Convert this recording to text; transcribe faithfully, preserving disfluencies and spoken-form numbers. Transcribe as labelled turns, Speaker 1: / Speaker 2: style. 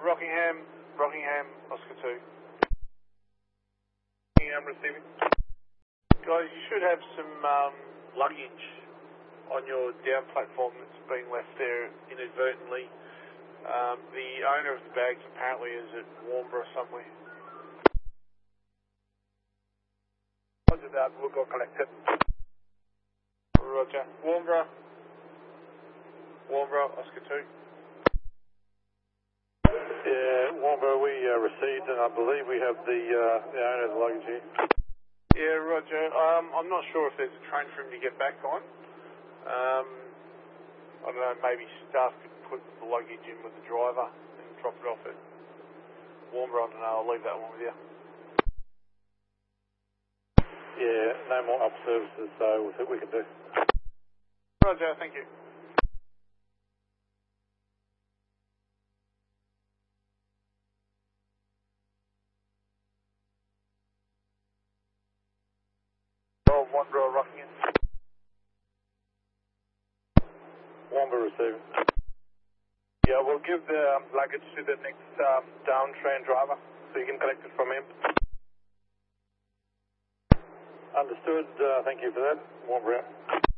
Speaker 1: Rockingham, Rockingham, Oscar two.
Speaker 2: I'm receiving.
Speaker 1: Guys, you should have some um, luggage on your down platform that's been left there inadvertently. Um, the owner of the bags apparently is at Warnbro somewhere.
Speaker 2: Roger that, we'll go collect it.
Speaker 1: Roger. Warnbro. Warnbro, Oscar two.
Speaker 2: Yeah, Warnbro, we uh, received, and I believe we have the, uh, the owner of the luggage here.
Speaker 1: Yeah, Roger. Um, I'm not sure if there's a train for him to get back on. Um, I don't know, maybe staff could put the luggage in with the driver and drop it off at Warnbro. I don't know, I'll leave that one with you.
Speaker 2: Yeah, no more up services, so we'll see what we can do.
Speaker 1: Roger, thank you.
Speaker 2: Oh, Warnbro, Rockingham. Warnbro receiving. Yeah, we'll give the um, luggage to the next um, down train driver, so you can collect it from him. Understood, uh, thank you for that. Warnbro.